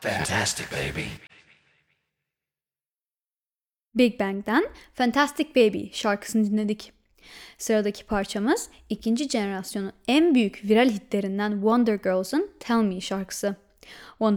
Fantastic, baby. Big Bang'den Fantastic Baby şarkısını dinledik. Sıradaki parçamız ikinci jenerasyonun en büyük viral hitlerinden Wonder Girls'ın Tell Me şarkısı.